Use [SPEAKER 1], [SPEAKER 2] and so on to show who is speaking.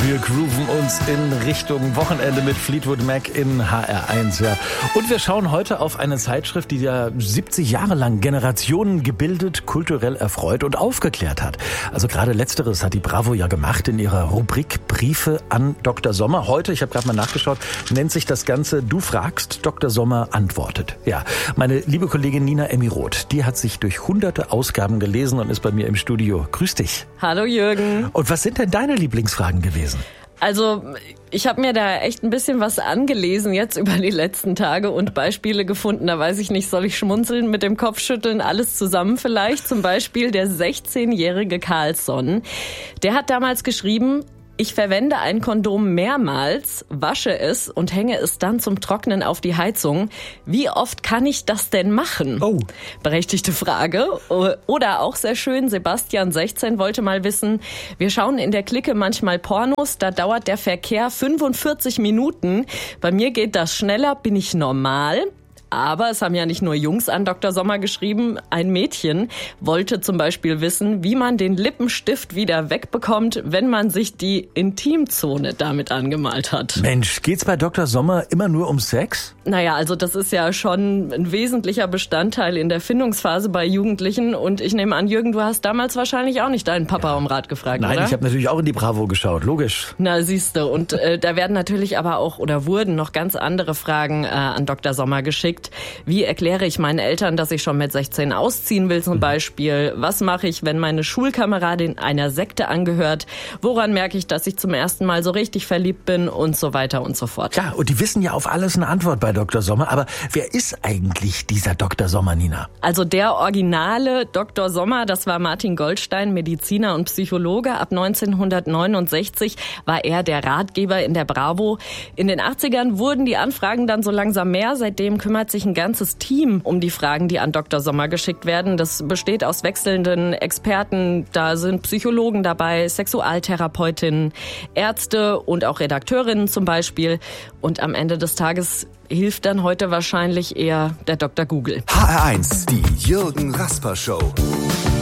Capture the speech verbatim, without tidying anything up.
[SPEAKER 1] Wir grooven uns in Richtung Wochenende mit Fleetwood Mac in H R eins, ja. Und wir schauen heute auf eine Zeitschrift, die ja siebzig Jahre lang Generationen gebildet, kulturell erfreut und aufgeklärt hat. Also gerade Letzteres hat die Bravo ja gemacht in ihrer Rubrik Briefe an Doktor Sommer. Heute, ich habe gerade mal nachgeschaut, nennt sich das Ganze Du fragst, Doktor Sommer antwortet. Ja, meine liebe Kollegin Nina Emmy Roth, die hat sich durch hunderte Ausgaben gelesen und ist bei mir im Studio. Grüß dich.
[SPEAKER 2] Hallo Jürgen.
[SPEAKER 1] Und was sind denn deine Lieblingsfragen gewesen?
[SPEAKER 2] Also ich habe mir da echt ein bisschen was angelesen jetzt über die letzten Tage und Beispiele gefunden. Da weiß ich nicht, soll ich schmunzeln, mit dem Kopf schütteln, alles zusammen vielleicht. Zum Beispiel der sechzehnjährige Carlsson. Der hat damals geschrieben: Ich verwende ein Kondom mehrmals, wasche es und hänge es dann zum Trocknen auf die Heizung. Wie oft kann ich das denn machen?
[SPEAKER 1] Oh.
[SPEAKER 2] Berechtigte Frage. Oder auch sehr schön, Sebastian sechzehn wollte mal wissen, wir schauen in der Clique manchmal Pornos, da dauert der Verkehr fünfundvierzig Minuten. Bei mir geht das schneller, bin ich normal? Aber es haben ja nicht nur Jungs an Doktor Sommer geschrieben. Ein Mädchen wollte zum Beispiel wissen, wie man den Lippenstift wieder wegbekommt, wenn man sich die Intimzone damit angemalt hat.
[SPEAKER 1] Mensch, geht's bei Doktor Sommer immer nur um Sex?
[SPEAKER 2] Naja, also das ist ja schon ein wesentlicher Bestandteil in der Findungsphase bei Jugendlichen. Und ich nehme an, Jürgen, du hast damals wahrscheinlich auch nicht deinen Papa ja. um Rat gefragt,
[SPEAKER 1] Nein,
[SPEAKER 2] oder?
[SPEAKER 1] Nein, ich habe natürlich auch in die Bravo geschaut, logisch.
[SPEAKER 2] Na, siehste. Und äh, da werden natürlich aber auch oder wurden noch ganz andere Fragen äh, an Doktor Sommer geschickt. Wie erkläre ich meinen Eltern, dass ich schon mit sechzehn ausziehen will zum Beispiel? Was mache ich, wenn meine Schulkameradin einer Sekte angehört? Woran merke ich, dass ich zum ersten Mal so richtig verliebt bin? Und so weiter und so fort.
[SPEAKER 1] Ja, und die wissen ja auf alles eine Antwort bei Doktor Sommer. Aber wer ist eigentlich dieser Doktor Sommer, Nina?
[SPEAKER 2] Also der originale Doktor Sommer, das war Martin Goldstein, Mediziner und Psychologe. Ab neunzehnhundertneunundsechzig war er der Ratgeber in der Bravo. In den achtzigern wurden die Anfragen dann so langsam mehr. Seitdem kümmert sich ein ganzes Team um die Fragen, die an Doktor Sommer geschickt werden. Das besteht aus wechselnden Experten. Da sind Psychologen dabei, Sexualtherapeutinnen, Ärzte und auch Redakteurinnen zum Beispiel. Und am Ende des Tages hilft dann heute wahrscheinlich eher der Doktor Google.
[SPEAKER 3] H R eins, die Jürgen Rasper Show.